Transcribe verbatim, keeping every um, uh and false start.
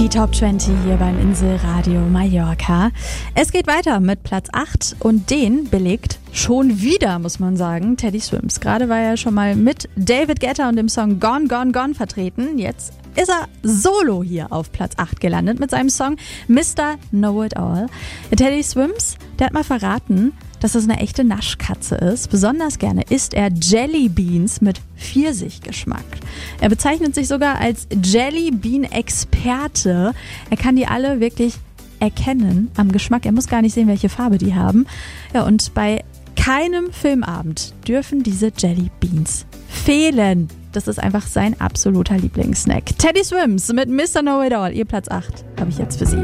Die Top zwanzig hier beim Inselradio Mallorca. Es geht weiter mit Platz acht und den belegt schon wieder, muss man sagen, Teddy Swims. Gerade war er schon mal mit David Guetta und dem Song Gone, Gone, Gone vertreten. Jetzt ist er solo hier auf Platz acht gelandet mit seinem Song Mister Know It All. Teddy Swims, der hat mal verraten, dass das eine echte Naschkatze ist. Besonders gerne isst er Jelly Beans mit Pfirsichgeschmack. Er bezeichnet sich sogar als Jelly Bean Experte. Er kann die alle wirklich erkennen am Geschmack. Er muss gar nicht sehen, welche Farbe die haben. Ja, und bei keinem Filmabend dürfen diese Jelly Beans fehlen. Das ist einfach sein absoluter Lieblingssnack. Teddy Swims mit Mister Know It All. Ihr Platz acht habe ich jetzt für Sie.